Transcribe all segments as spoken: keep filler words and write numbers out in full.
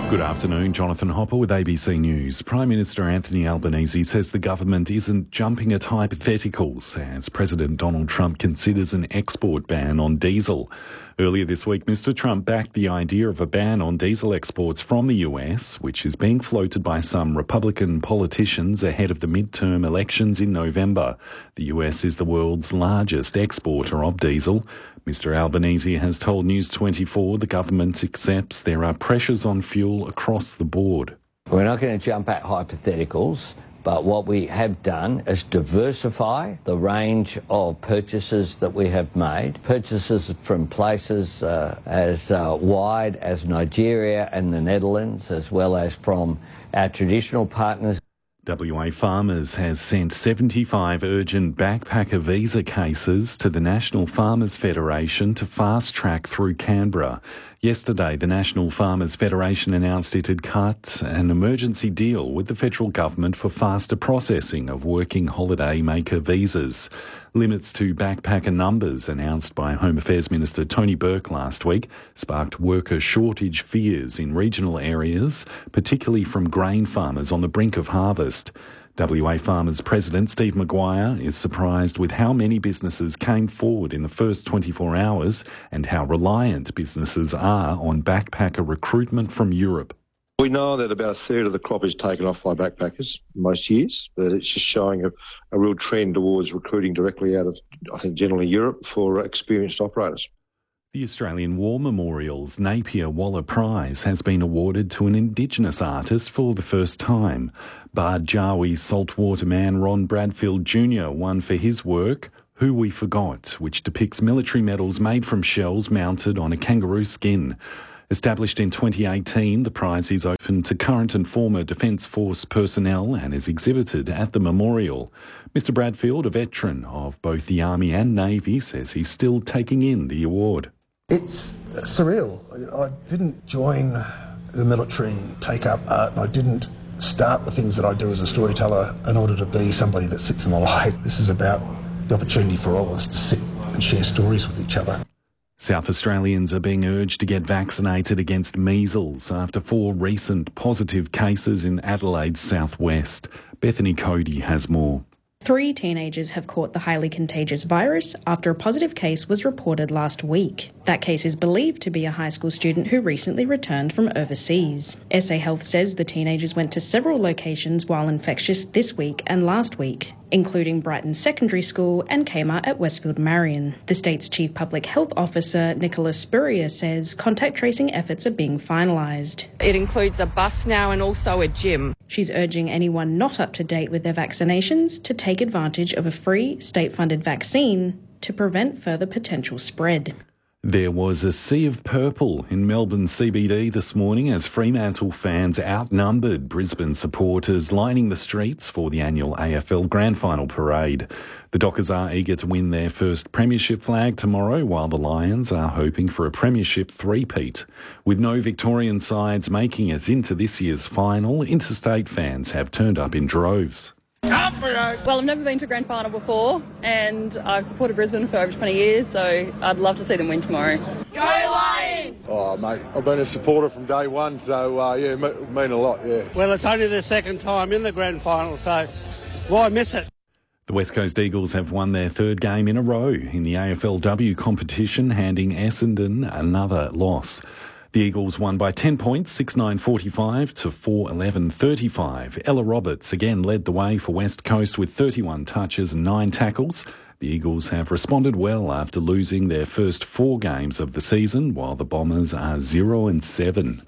Good afternoon, Jonathan Hopper with A B C News. Prime Minister Anthony Albanese says the government isn't jumping at hypotheticals as President Donald Trump considers an export ban on diesel. Earlier this week, Mister Trump backed the idea of a ban on diesel exports from the U S, which is being floated by some Republican politicians ahead of the midterm elections in November. The U S is the world's largest exporter of diesel. Mister Albanese has told News twenty-four the government accepts there are pressures on fuel across the board. We're not going to jump at hypotheticals, but what we have done is diversify the range of purchases that we have made. Purchases from places uh, as uh, wide as Nigeria and the Netherlands, as well as from our traditional partners. W A Farmers has sent seventy-five urgent backpacker visa cases to the National Farmers Federation to fast-track through Canberra. Yesterday, the National Farmers Federation announced it had cut an emergency deal with the federal government for faster processing of working holiday maker visas. Limits to backpacker numbers announced by Home Affairs Minister Tony Burke last week sparked worker shortage fears in regional areas, particularly from grain farmers on the brink of harvest. W A Farmers President Steve Maguire is surprised with how many businesses came forward in the first twenty-four hours and how reliant businesses are on backpacker recruitment from Europe. We know that about a third of the crop is taken off by backpackers most years, but it's just showing a, a real trend towards recruiting directly out of, I think, generally Europe for experienced operators. The Australian War Memorial's Napier Waller Prize has been awarded to an Indigenous artist for the first time. Bard Jawi saltwater man Ron Bradfield Junior won for his work Who We Forgot, which depicts military medals made from shells mounted on a kangaroo skin. Established in twenty eighteen, the prize is open to current and former Defence Force personnel and is exhibited at the memorial. Mister Bradfield, a veteran of both the Army and Navy, says he's still taking in the award. It's surreal. I didn't join the military, take up art, and I didn't start the things that I do as a storyteller in order to be somebody that sits in the light. This is about the opportunity for all of us to sit and share stories with each other. South Australians are being urged to get vaccinated against measles after four recent positive cases in Adelaide's southwest. Bethany Cody has more. Three teenagers have caught the highly contagious virus after a positive case was reported last week. That case is believed to be a high school student who recently returned from overseas. S A Health says the teenagers went to several locations while infectious this week and last week, including Brighton Secondary School and Kmart at Westfield Marion. The state's Chief Public Health Officer, Nicola Spurrier, says contact tracing efforts are being finalised. It includes a bus now and also a gym. She's urging anyone not up to date with their vaccinations to take advantage of a free state-funded vaccine to prevent further potential spread. There was a sea of purple in Melbourne C B D this morning as Fremantle fans outnumbered Brisbane supporters lining the streets for the annual A F L Grand Final parade. The Dockers are eager to win their first premiership flag tomorrow, while the Lions are hoping for a premiership three-peat. With no Victorian sides making it into this year's final, interstate fans have turned up in droves. Well, I've never been to a grand final before, and I've supported Brisbane for over twenty years, so I'd love to see them win tomorrow. Go Lions! Oh, mate, I've been a supporter from day one, so, uh, yeah, it mean a lot, yeah. Well, it's only the second time in the grand final, so why miss it? The West Coast Eagles have won their third game in a row in the A F L W competition, handing Essendon another loss. The Eagles won by ten points, six nine forty-five to four eleven thirty-five. Ella Roberts again led the way for West Coast with thirty-one touches and nine tackles. The Eagles have responded well after losing their first four games of the season, while the Bombers are zero and seven.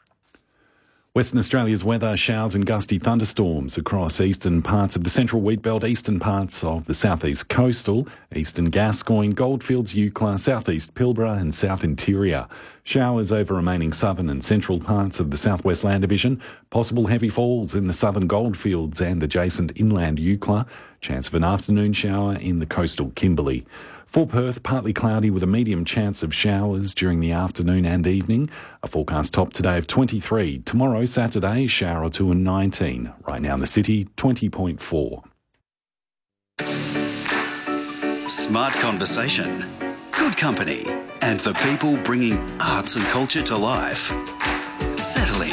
Western Australia's weather: showers and gusty thunderstorms across eastern parts of the central wheatbelt, eastern parts of the southeast coastal, eastern Gascoyne, Goldfields, Eucla, southeast Pilbara and south interior. Showers over remaining southern and central parts of the southwest land division. Possible heavy falls in the southern Goldfields and adjacent inland Eucla. Chance of an afternoon shower in the coastal Kimberley. For Perth, partly cloudy with a medium chance of showers during the afternoon and evening. A forecast top today of twenty-three. Tomorrow, Saturday, shower or two and nineteen. Right now in the city, twenty point four. Smart conversation, good company, and the people bringing arts and culture to life. Settle in.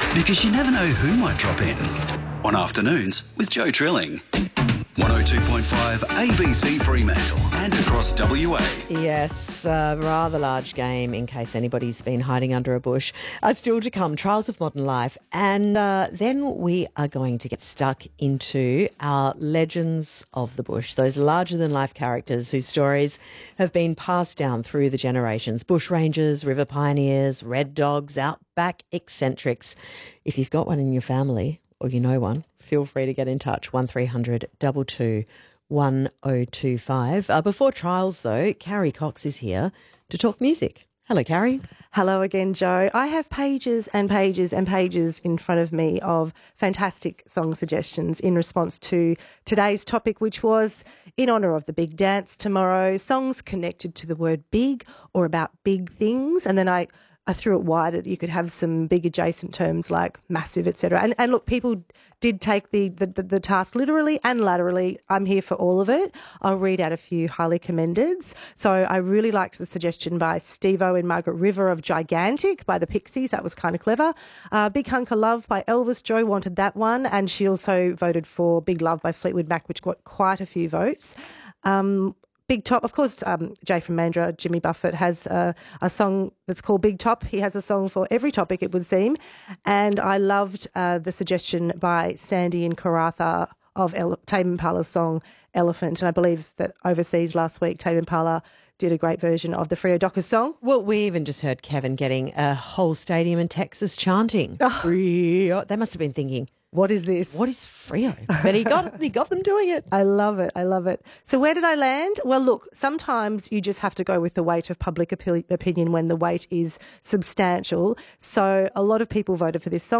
Because you never know who might drop in. On Afternoons with Joe Trilling. one oh two point five A B C Fremantle and across W A. Yes, a rather large game in case anybody's been hiding under a bush. Uh, still to come, Trials of Modern Life. And uh, then we are going to get stuck into our Legends of the Bush, those larger-than-life characters whose stories have been passed down through the generations. Bushrangers, river pioneers, red dogs, outback eccentrics. If you've got one in your family or you know one, feel free to get in touch, one three hundred two two one oh two five. Uh, before Trials, though, Carrie Cox is here to talk music. Hello, Carrie. Hello again, Joe. I have pages and pages and pages in front of me of fantastic song suggestions in response to today's topic, which was in honour of the big dance tomorrow, songs connected to the word big or about big things. And then I... I threw it wider. You could have some big adjacent terms like massive, et cetera. And, and look, people did take the, the, the, the task literally and laterally. I'm here for all of it. I'll read out a few highly commendeds. So I really liked the suggestion by Steve-O and Margaret River of Gigantic by the Pixies. That was kind of clever. Uh, Big Hunk of Love by Elvis. Joy wanted that one. And she also voted for Big Love by Fleetwood Mac, which got quite a few votes. Um, Big Top, of course, um, Jay from Mandurah, Jimmy Buffett, has uh, a song that's called Big Top. He has a song for every topic, it would seem. And I loved uh, the suggestion by Sandy and Karatha of El- Tame Impala's song Elephant. And I believe that overseas last week, Tame Impala did a great version of the Freo Dockers song. Well, we even just heard Kevin getting a whole stadium in Texas chanting. Oh. Freo. They must have been thinking, what is this? What is Freo? But he got he got them doing it. I love it. I love it. So where did I land? Well, look, sometimes you just have to go with the weight of public opinion when the weight is substantial. So a lot of people voted for this song.